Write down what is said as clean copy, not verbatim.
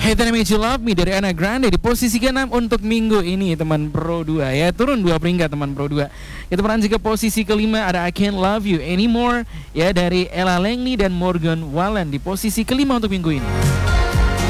Hey Tell Me You Love Me dari Ariana Grande di posisi ke-6 untuk minggu ini teman Pro 2 ya. Turun 2 peringkat teman Pro 2. Kita beranjak ke posisi ke-5 ada I Can't Love You Anymore ya dari Ella Langley dan Morgan Wallen di posisi ke-5 untuk minggu ini.